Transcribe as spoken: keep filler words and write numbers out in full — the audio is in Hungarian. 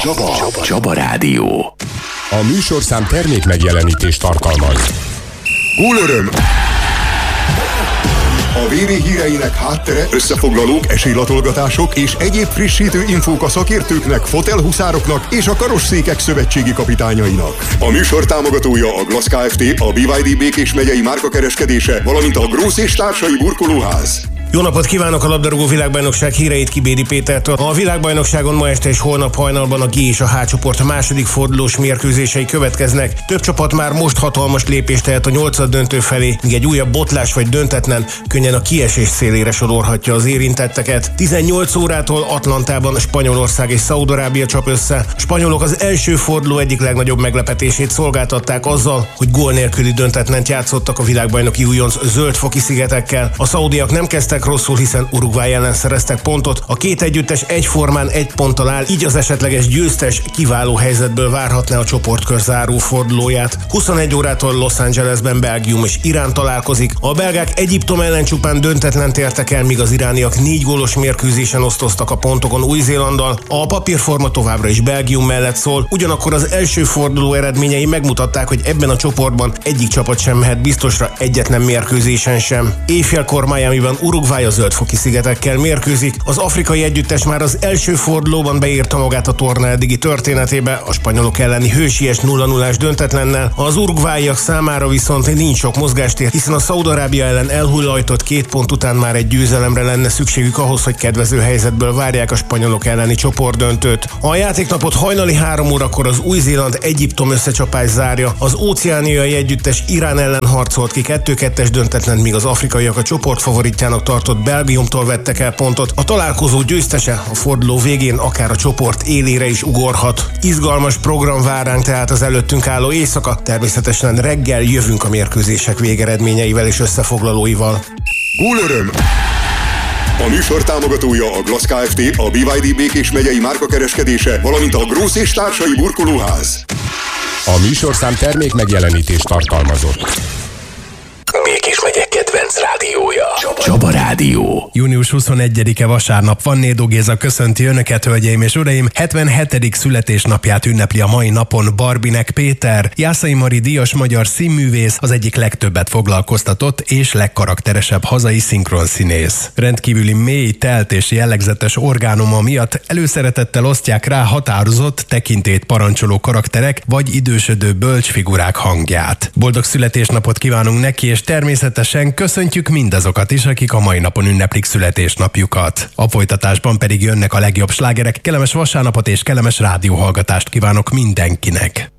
Csaba. Csaba. Csaba Rádió. A műsorszám termék megjelenítést tartalmaz. Gólöröm! A vé bé híreinek háttere, összefoglalók, esélylatolgatások és egyéb frissítő infók a szakértőknek, fotelhuszároknak és a karosszékek szövetségi kapitányainak. A műsor támogatója a Glass Kft., a bé vé dé Békés megyei márkakereskedése, valamint a Grósz és társai burkolóház. Jó napot kívánok! A labdarúgó világbajnokság híreit Kibédi Pétertől. A világbajnokságon ma este és holnap hajnalban a G és a H csoport második fordulós mérkőzései következnek. Több csapat már most hatalmas lépést tehet a nyolcad döntő felé, míg egy újabb botlás vagy döntetlen könnyen a kiesés szélére sodorhatja az érintetteket. tizennyolc órától Atlantában Spanyolország és Szaúd-Arábia csap össze. A spanyolok az első forduló egyik legnagyobb meglepetését szolgáltatták azzal, hogy gól nélküli döntetlent játszottak a világbajnoki újonc Zöld-foki szigetekkel. A szaudiak nem kezdtek rosszul, hiszen Uruguay ellen szereztek pontot. A két együttes egyformán egy ponttal áll, így az esetleges győztes kiváló helyzetből várhatná a csoportkör záró fordulóját. huszonegy órától Los Angelesben Belgium és Irán találkozik. A belgák Egyiptom ellen csupán döntetlent értek el, míg az irániak négy gólos mérkőzésen osztoztak a pontokon Új-Zélanddal. A papírforma továbbra is Belgium mellett szól, ugyanakkor az első forduló eredményei megmutatták, hogy ebben a csoportban egyik csapat sem mehet biztosra egyetlen mérkőzésen sem. Éjfélkor Miamiban Uruguay a Zöld-foki szigetekkel mérkőzik. Az afrikai együttes már az első fordulóban beírta magát a torna eddigi történetébe, a spanyolok elleni hősies nulla nullás döntetlennel. Az uruguayiak számára viszont nincs sok mozgástér, hiszen a Szaúd-Arábia ellen elhullajtott két pont után már egy győzelemre lenne szükségük ahhoz, hogy kedvező helyzetből várják a spanyolok elleni csoportdöntőt. A játéknapot hajnali három órakor az Új-Zéland Egyiptom összecsapás zárja. Az óceániai együttes Irán ellen harcolt ki kettő kettes döntetlen, míg az afrikaiak a csoport favoritjának tartott Belgiumtól vettek el pontot. A találkozó győztese a forduló végén akár a csoport élére is ugorhat. Izgalmas program vár ránk tehát az előttünk álló éjszaka, természetesen reggel jövünk a mérkőzések végeredményeivel és összefoglalóival. Gólöröm! A műsor támogatója a Glass Kft., a bé vé dé Békés megyei márkakereskedése, valamint a Grósz és társai burkolóház. A műsorszám termék megjelenítést tartalmazott. Békés megye kedvenc rádiója. Csaba. Csaba Rádió. június huszonegyedike vasárnap van. Nédó Géza köszönti önöket, hölgyeim és uraim. hetvenhetedik születésnapját ünnepli a mai napon Barbinek Péter. Jászai Mari díjas magyar színművész, az egyik legtöbbet foglalkoztatott és legkarakteresebb hazai szinkronszínész. Rendkívüli mély, telt és jellegzetes orgánuma miatt előszeretettel osztják rá határozott, tekintélyt parancsoló karakterek vagy idősödő bölcs figurák hangját. Boldog születésnapot kívánunk neki, és természetesen köszöntjük mindazokat is, akik a mai napon ünneplik születésnapjukat. A folytatásban pedig jönnek a legjobb slágerek. Kellemes vasárnapot és kellemes rádióhallgatást kívánok mindenkinek!